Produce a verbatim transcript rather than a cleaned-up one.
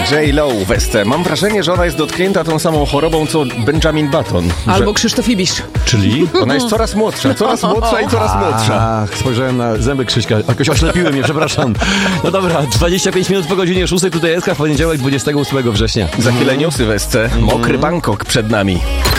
J-Lo Westę. Mam wrażenie, że ona jest dotknięta tą samą chorobą, co Benjamin Button. Albo że Krzysztof Ibisz. Czyli? ona jest coraz młodsza, coraz młodsza i coraz młodsza. Ach, spojrzałem na zęby Krzyśka. Jakoś oślepiły mnie, przepraszam. No dobra, dwadzieścia pięć minut po godzinie szóstej, tutaj jest w poniedziałek dwudziestego ósmego września. Za chwilę newsy, Westę. Mokry Bangkok przed nami.